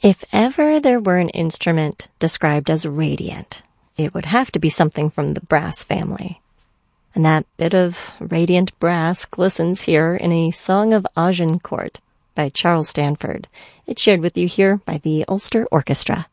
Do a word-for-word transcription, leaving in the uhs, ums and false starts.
If ever there were an instrument described as radiant, it would have to be something from the brass family. And that bit of radiant brass glistens here in a Song of Agincourt by Charles Stanford. It's shared with you here by the Ulster Orchestra.